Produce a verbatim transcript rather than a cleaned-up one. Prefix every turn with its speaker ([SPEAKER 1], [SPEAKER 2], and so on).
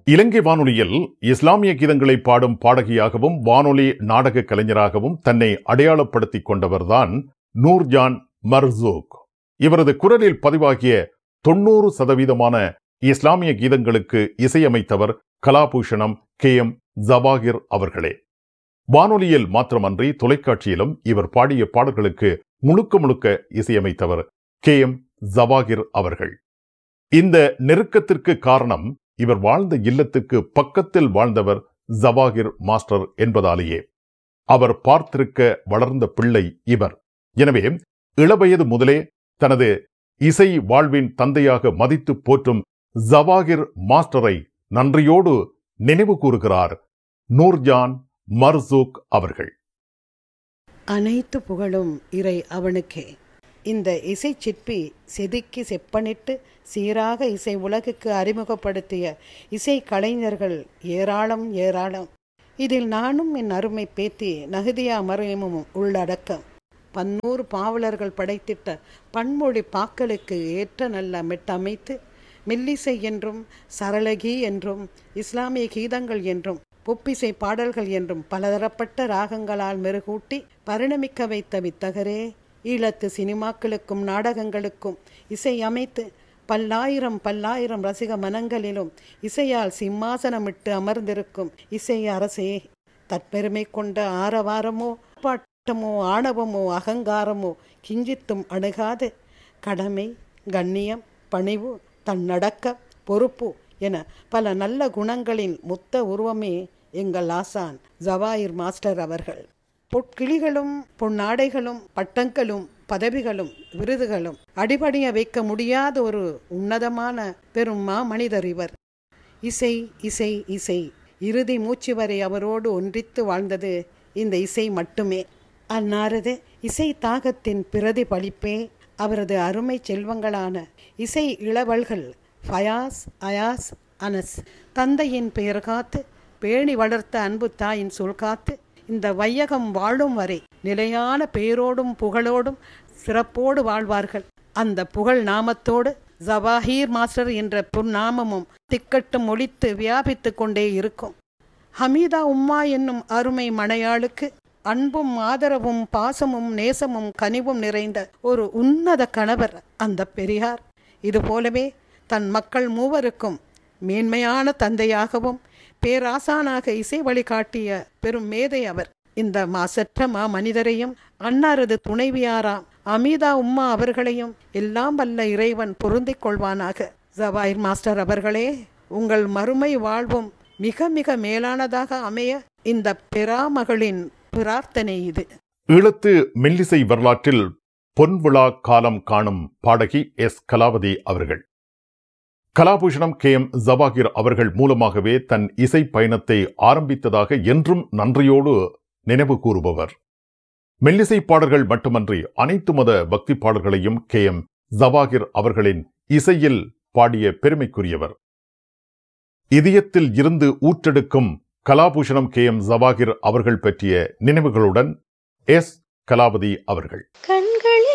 [SPEAKER 1] இலங்கை வானொலியில் இஸ்லாமிய கீதங்களை பாடும் பாடகியாகவும் வானொலி நாடக கலைஞராகவும் தன்னை அடையாளப்படுத்திக் கொண்டவர்தான் நூர்ஜான் மர்சூக். இவரது குரலில் பதிவாகிய தொன்னூறு சதவீதமான இஸ்லாமிய கீதங்களுக்கு இசையமைத்தவர் கலாபூஷணம் கே எம் ஜவாகிர் அவர்களே. வானொலியில் மாத்திரமன்றி தொலைக்காட்சியிலும் இவர் பாடிய பாடல்களுக்கு முழுக்க முழுக்க இசையமைத்தவர் கே எம் ஜவாகிர் அவர்கள். இந்த நெருக்கத்திற்கு காரணம் இவர் வாழ்ந்த இல்லத்துக்கு பக்கத்தில் வாழ்ந்தவர் ஜவாகிர் மாஸ்டர் என்பதாலேயே. அவர் பார்த்திருக்க வளர்ந்த பிள்ளை இவர். எனவே இளவயது முதலே தனது இசை வாழ்வின் தந்தையாக மதித்து போற்றும் ஜவாகிர் மாஸ்டரை நன்றியோடு நினைவு கூறுகிறார் நூர்ஜான் மர்சூக் அவர்கள்.
[SPEAKER 2] அனைத்து புகழும் இறை அவனுக்கே. இந்த இசை சிற்பி செதுக்கி செப்பனிட்டு சீராக இசை உலகுக்கு அறிமுகப்படுத்திய இசை கலைஞர்கள் ஏராளம் ஏராளம். இதில் நானும் என் அருமை பேத்தி நஹ்தியா மரியமும் உள்ளடக்கம். பன்னூறு பாவலர்கள் படைத்திட்ட பன்மொழி பாக்களுக்கு ஏற்ற நல்ல மெட்டமைத்து மெல்லிசை என்றும் சரளகி என்றும் இஸ்லாமிய கீதங்கள் என்றும் பொப்பிசை பாடல்கள் என்றும் பலதரப்பட்ட ராகங்களால் மெருகூட்டி பரிணமிக்க வைத்த வித்தகரே, ஈழத்து சினிமாக்களுக்கும் நாடகங்களுக்கும் இசை அமைத்து பல்லாயிரம் பல்லாயிரம் ரசிக மனங்களிலும் இசையால் சிம்மாசனமிட்டு அமர்ந்திருக்கும் இசை அரசே, தற்பெருமை கொண்ட ஆரவாரமோ பாட்டமோ ஆணவமோ அகங்காரமோ கிஞ்சித்தும் அணுகாது கடமை, கண்ணியம், பணிவு, தன்னடக்க, பொறுப்பு என பல நல்ல குணங்களின் மொத்த உருவமே எங்கள் ஆசான் ஜவாகிர் மாஸ்டர் அவர்கள். பொற்கிளிகளும் பொன்னாடைகளும் பட்டங்களும் பதவிகளும் விருதுகளும் அடிபடிய வைக்க முடியாத ஒரு உன்னதமான பெரும் மா மனிதர் இவர். இசை இசை இசை இறுதி மூச்சு வரை அவரோடு ஒன்றித்து வாழ்ந்தது இந்த இசை மட்டுமே. அன்னாரது இசை தாகத்தின் பிரதிபலிப்பே அவரது அருமை செல்வங்களான இசை இளவல்கள் ஃபயாஸ், அயாஸ், அனஸ். தந்தையின் பெயர் காத்து பேணி வளர்த்த அன்பு தாயின் சொல் காத்து இந்த வையகம் வாழும் வரை நிலையான பெயரோடும் புகழோடும் சிறப்போடு வாழ்வார்கள். அந்த புகழ் நாமத்தோடு ஜவாகிர் மாஸ்டர் என்ற புன்னாமமும் திக்கட்டும் ஒழித்து வியாபித்து கொண்டே இருக்கும். ஹமீதா உம்மா என்னும் அருமை மனையாளுக்கு அன்பும் ஆதரவும் பாசமும் நேசமும் கனிவும் நிறைந்த ஒரு உன்னத கணவர் அந்த பெரியார். இதுபோலவே தன் மக்கள் மூவருக்கும் மேன்மையான தந்தையாகவும் பேராசானாக இசை வழிகாட்டிய பெரும் மேதை அவர். இந்த மாசற்ற மா மனிதரையும் அன்னாரது துணைவியாராம் அமீதா உம்மா அவர்களையும் எல்லாம் வல்ல இறைவன் பொருந்திக் கொள்வானாக. ஜவாகிர் மாஸ்டர் அவர்களே, உங்கள் மறுமை வாழ்வும் மிக மிக மேலானதாக அமைய இந்த பெராமகளின் பிரார்த்தனை இது.
[SPEAKER 1] ஈழத்து மெல்லிசை வரலாற்றில் பொன்விழா காலம் காணும் பாடகி எஸ் கலாவதி அவர்கள். கலாபூஷணம் கே எம் ஜவாகிர் அவர்கள் மூலமாகவே தன் இசை பயணத்தை ஆரம்பித்ததாக என்றும் நன்றியோடு நினைவு கூறுபவர். மெல்லிசை பாடல்கள் மட்டுமன்றி அனைத்து மத பக்தி பாடல்களையும் கே எம் ஜவாகிர் அவர்களின் இசையில் பாடிய பெருமைக்குரியவர். இதயத்தில் இருந்து ஊற்றெடுக்கும் கலாபூஷணம் கே எம் ஜவாகிர் அவர்கள் பற்றிய நினைவுகளுடன் எஸ் கலாவதி அவர்கள்.